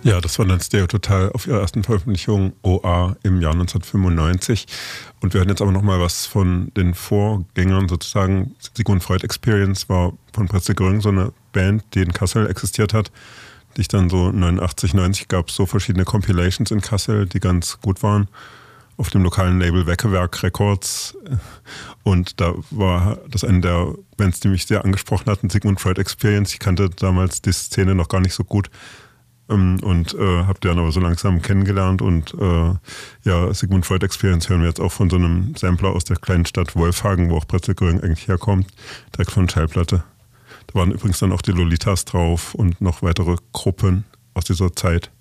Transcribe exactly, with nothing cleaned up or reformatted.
Ja, das war dann Stereo Total auf ihrer ersten Veröffentlichung O A im Jahr neunzehnhundertfünfundneunzig. Und wir hören jetzt aber nochmal was von den Vorgängern sozusagen. Sigmund Freud Experience war von Pretzel Gröning so eine Band, die in Kassel existiert hat. Die ich dann so neunundachtzig, neunzig gab es so verschiedene Compilations in Kassel, die ganz gut waren. Auf dem lokalen Label Weckewerk Records. Und da war das eine der Bands, die mich sehr angesprochen hatten, Sigmund Freud Experience. Ich kannte damals die Szene noch gar nicht so gut. Und äh, habe die dann aber so langsam kennengelernt und äh, ja, Sigmund Freud Experience hören wir jetzt auch von so einem Sampler aus der kleinen Stadt Wolfhagen, wo auch Pretzel Gröning eigentlich herkommt, direkt von Schallplatte. Da waren übrigens dann auch die Lolitas drauf und noch weitere Gruppen aus dieser Zeit.